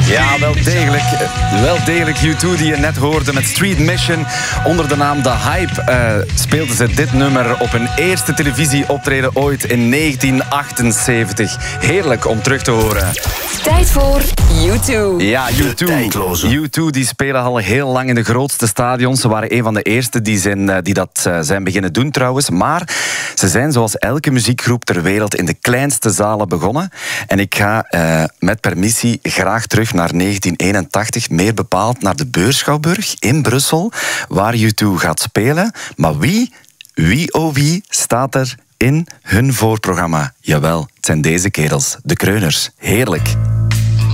Ja, wel degelijk. Wel degelijk. U2 die je net hoorde met Street Mission. Onder de naam The Hype speelden ze dit nummer op hun eerste televisieoptreden ooit in 1978. Heerlijk om terug te horen. Tijd voor U2. Ja, U2 die spelen al heel lang in de grootste stadions. Ze waren een van de eerste die dat zijn beginnen doen trouwens. Maar ze zijn zoals elke muziekgroep ter wereld in de kleinste zalen begonnen. En ik ga met permissie graag terug naar 1981. Meer bepaald naar de Beurschouwburg in Brussel. Waar U2 gaat spelen. Maar wie staat er in hun voorprogramma? Jawel, het zijn deze kerels. De Kreuners. Heerlijk.